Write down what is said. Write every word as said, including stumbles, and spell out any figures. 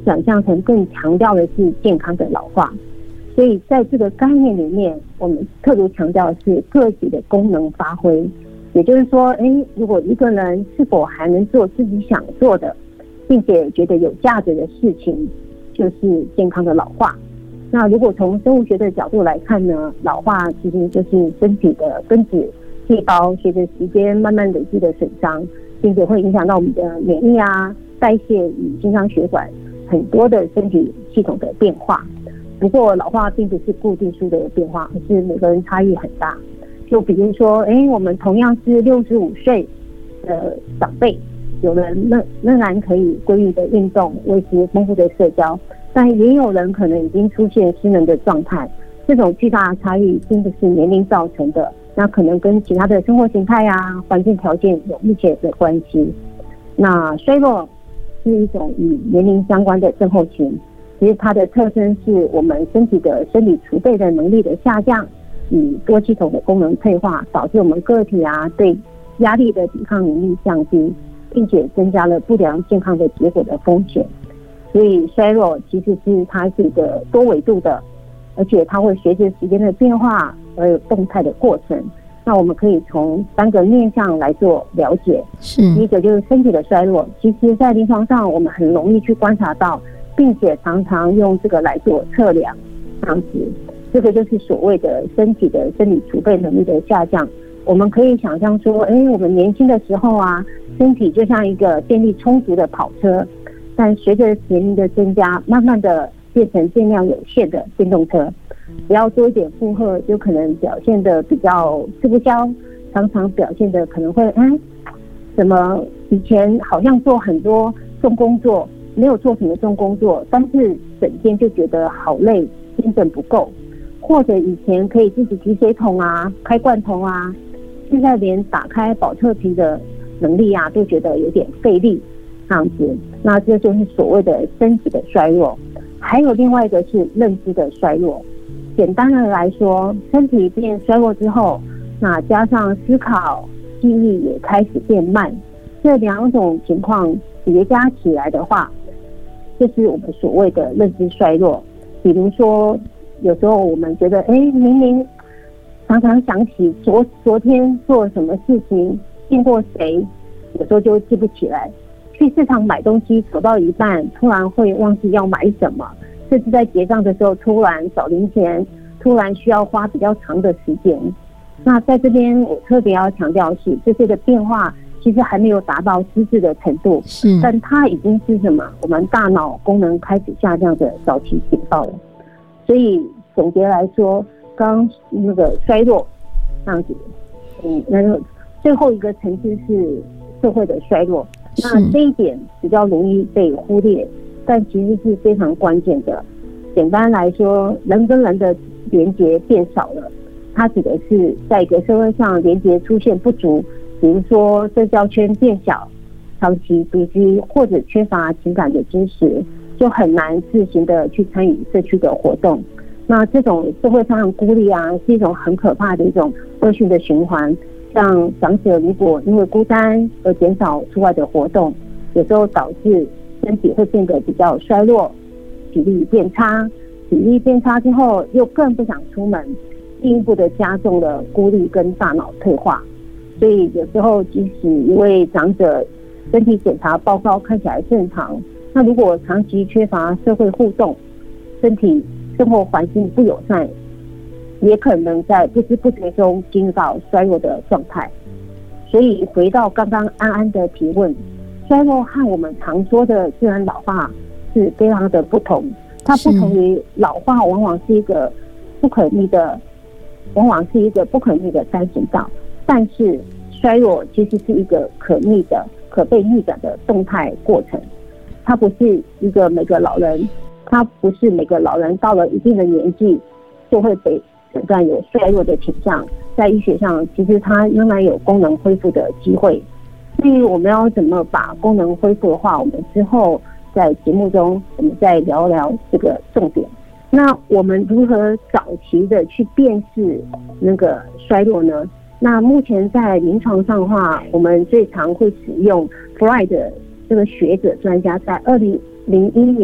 转向成更强调的是健康的老化。所以在这个概念里面，我们特别强调的是个体的功能发挥，也就是说，哎，如果一个人是否还能做自己想做的，并且觉得有价值的事情，就是健康的老化。那如果从生物学的角度来看呢，老化其实就是身体的分子细胞随着时间慢慢累积的损伤，并且会影响到我们的免疫啊、代谢与心脏血管很多的身体系统的变化。不过老化并不是固定数的变化，而是每个人差异很大。就比如说，哎，我们同样是六十五岁的长辈，有人仍仍然可以规律的运动，维持丰富的社交，但也有人可能已经出现失能的状态。这种巨大的差异并不是年龄造成的，那可能跟其他的生活形态啊、环境条件有密切的关系。那衰弱是一种与年龄相关的症候群，其实它的特征是我们身体的生理储备的能力的下降，与多系统的功能退化，导致我们个体啊对压力的抵抗能力降低，并且增加了不良健康的结果的风险。所以衰弱其实是它是一个多维度的，而且它会随着时间的变化而有动态的过程。那我们可以从三个面向来做了解。 是第一个就是身体的衰弱，其实在临床上我们很容易去观察到，并且常常用这个来做测量，这样子，这个就是所谓的身体的生理储备能力的下降。我们可以想象说，哎，我们年轻的时候啊，身体就像一个电力充足的跑车，但随着年龄的增加，慢慢的变成电量有限的电动车。只要多一点负荷，就可能表现的比较吃不消，常常表现的可能会，嗯，怎么以前好像做很多重工作，没有做什么重工作，但是整天就觉得好累，精神不够。或者以前可以自己提水桶啊、开罐头啊，现在连打开保特瓶的能力啊，都觉得有点费力，这样子。那这就是所谓的身体的衰弱。还有另外一个是认知的衰弱。简单的来说，身体变衰弱之后，那加上思考、记忆也开始变慢，这两种情况叠加起来的话，就是我们所谓的认知衰弱。比如说，有时候我们觉得，哎，明明常常想起昨昨天做什么事情，见过谁，有时候就记不起来。去市场买东西，走到一半，突然会忘记要买什么。甚至在结账的时候突然找零钱，突然需要花比较长的时间。那在这边我特别要强调的是，这些的变化其实还没有达到失智的程度， 是， 但它已经是什么？我们大脑功能开始下降的早期警报了。所以总结来说，刚刚那个衰弱这样子，嗯，那个最后一个层次是社会的衰弱。那这一点比较容易被忽略，但其实是非常关键的。简单来说，人跟人的连结变少了，它指的是在一个社会上连结出现不足，比如说社交圈变小，长期独居或者缺乏情感的支持，就很难自行的去参与社区的活动。那这种社会上的孤立啊，是一种很可怕的一种恶性的循环。像长者如果因为孤单而减少出外的活动，有时候导致身体会变得比较衰弱，体力变差，体力变差之后又更不想出门，进一步的加重了孤立跟大脑退化。所以有时候即使一位长者身体检查报告看起来正常，那如果长期缺乏社会互动，身体生活环境不友善，也可能在不知不觉中进入到衰弱的状态。所以回到刚刚安安的提问，衰弱和我们常说的自然老化是非常的不同。它不同于老化往往是一个不可逆的，往往是一个不可逆的单行道，但是衰弱其实是一个可逆的、可被逆转的动态过程。它不是一个每个老人，它不是每个老人到了一定的年纪就会被诊断有衰弱的倾向，在医学上其实它仍然有功能恢复的机会。至于我们要怎么把功能恢复的话，我们之后在节目中我们再聊聊这个重点。那我们如何早期的去辨识那个衰弱呢？那目前在临床上的话，我们最常会使用 Freud 这个学者专家在二零零一年